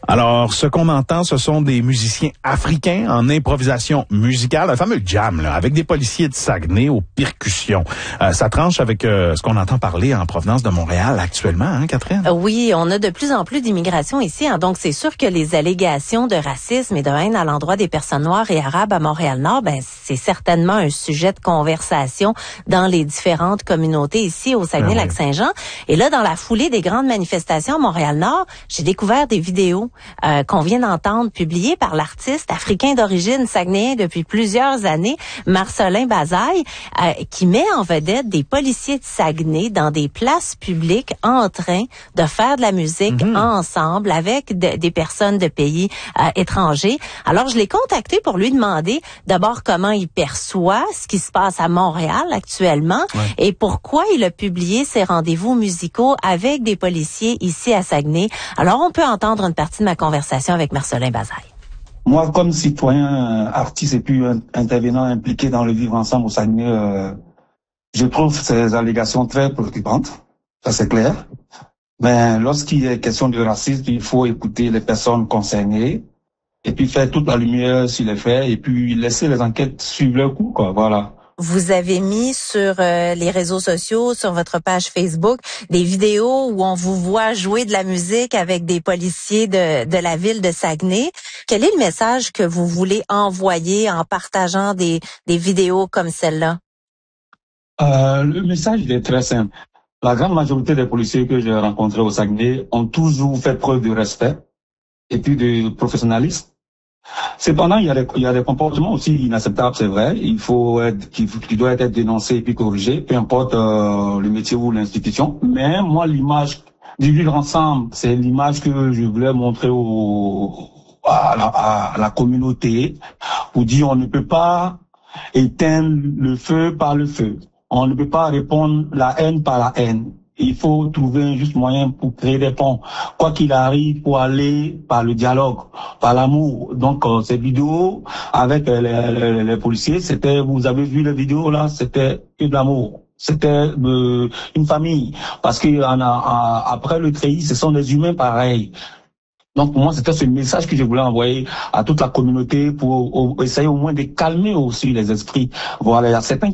Alors, ce qu'on entend, ce sont des musiciens africains en improvisation musicale, un fameux jam, là, avec des policiers de Saguenay aux percussions. Ça tranche avec ce qu'on entend parler en provenance de Montréal actuellement, hein, Catherine? Oui, on a de plus en plus d'immigration ici, hein, donc c'est sûr que les allégations de racisme et de haine à l'endroit des personnes noires et arabes à Montréal-Nord, c'est certainement un sujet de conversation dans les différentes communautés ici au Saguenay-Lac-Saint-Jean. Et là, dans la foulée des grandes manifestations à Montréal-Nord, j'ai découvert des vidéos qu'on vient d'entendre publiées par l'artiste africain d'origine saguenayen depuis plusieurs années, Marcelin Bazaille, qui met en vedette des policiers de Saguenay dans des places publiques en train de faire de la musique ensemble avec des personnes de pays étrangers. Alors, je l'ai contacté pour lui demander d'abord comment il perçoit ce qui se passe à Montréal actuellement et pourquoi il a publié ces rendez-vous musicaux avec des policiers ici à Saguenay. Alors, on peut entendre une partie de ma conversation avec Marcelin Bazaille. Moi, comme citoyen, artiste et puis intervenant impliqué dans le vivre ensemble au Saguenay, je trouve ces allégations très préoccupantes. Ça, c'est clair. Mais lorsqu'il est question de racisme, il faut écouter les personnes concernées et puis faire toute la lumière sur les faits et puis laisser les enquêtes suivre leur cours, quoi. Voilà. Vous avez mis sur les réseaux sociaux, sur votre page Facebook, des vidéos où on vous voit jouer de la musique avec des policiers de la ville de Saguenay. Quel est le message que vous voulez envoyer en partageant des vidéos comme celle-là? Le message il est très simple. La grande majorité des policiers que j'ai rencontrés au Saguenay ont toujours fait preuve de respect et puis de professionnalisme. Cependant, il y a des comportements aussi inacceptables, c'est vrai. Qui doit être dénoncé et puis corrigé, peu importe le métier ou l'institution. Mais moi, l'image du vivre ensemble, c'est l'image que je voulais montrer à la communauté pour dire on ne peut pas éteindre le feu par le feu. On ne peut pas répondre la haine par la haine. Il faut trouver un juste moyen pour créer des ponts. Quoi qu'il arrive, pour aller par le dialogue, par l'amour. Donc, ces vidéos avec les policiers, vous avez vu les vidéos là, c'était que de l'amour. C'était une famille. Parce que après le treillis, ce sont des humains pareils. Donc, pour moi, c'était ce message que je voulais envoyer à toute la communauté pour essayer au moins de calmer aussi les esprits. Voilà, il y a certains